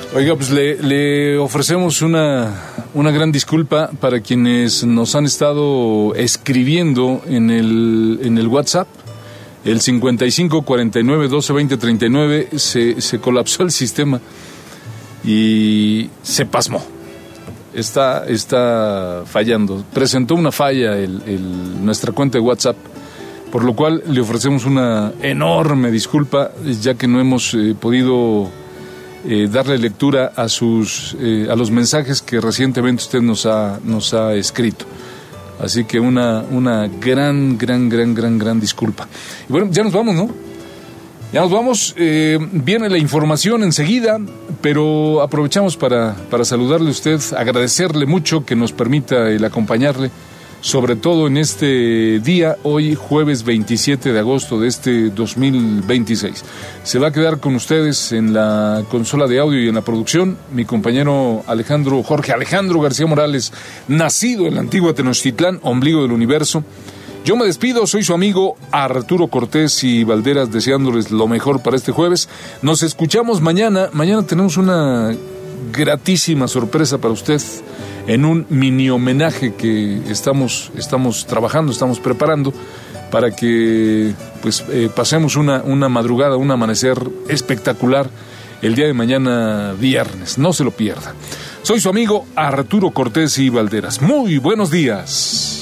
Oiga, pues le ofrecemos una gran disculpa para quienes nos han estado escribiendo en el WhatsApp. El 55 49 12 20 39 se colapsó el sistema y se pasmó. Está fallando. Presentó una falla nuestra cuenta de WhatsApp, por lo cual le ofrecemos una enorme disculpa, ya que no hemos podido darle lectura a los mensajes que recientemente usted nos ha escrito. Así que una gran disculpa. Y bueno, ya nos vamos, ¿no? Ya nos vamos. Viene la información enseguida, pero aprovechamos para saludarle a usted, agradecerle mucho que nos permita el acompañarle, sobre todo en este día, hoy jueves 27 de agosto de este 2026. Se va a quedar con ustedes en la consola de audio y en la producción mi compañero Jorge Alejandro García Morales, nacido en la antigua Tenochtitlán, ombligo del universo. Yo me despido, soy su amigo Arturo Cortés y Valderas, deseándoles lo mejor para este jueves. Nos escuchamos mañana. Mañana tenemos una gratísima sorpresa para usted en un mini homenaje que estamos trabajando, estamos preparando para que pasemos una madrugada, un amanecer espectacular el día de mañana viernes. No se lo pierda. Soy su amigo Arturo Cortés y Valderas. Muy buenos días.